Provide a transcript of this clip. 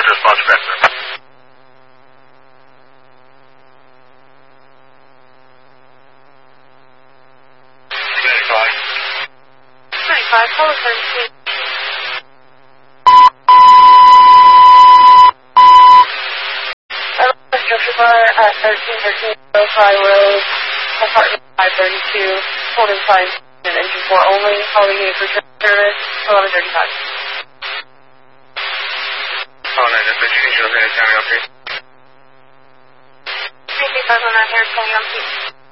Roger, response transfer. 95, call the 13. Structure bar at 1313 High Road, apartment 532, holding sign and engine 4 only, calling you for service, 1135. Oh, no, that's a change of the County Office. 335 on that here, County Office.